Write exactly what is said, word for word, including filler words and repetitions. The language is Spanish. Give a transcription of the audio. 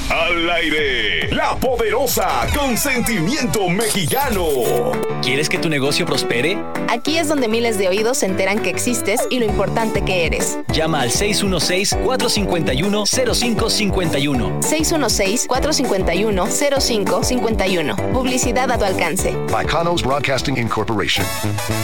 Al aire, La Poderosa, con sentimiento mexicano. ¿Quieres que tu negocio prospere? Aquí es donde miles de oídos se enteran que existes y lo importante que eres. Llama al seis uno seis, cuatro cinco uno, cero cinco cinco uno. seis uno seis, cuatro cinco uno, cero cinco cinco uno. Publicidad a tu alcance. By Kanos Broadcasting Incorporation.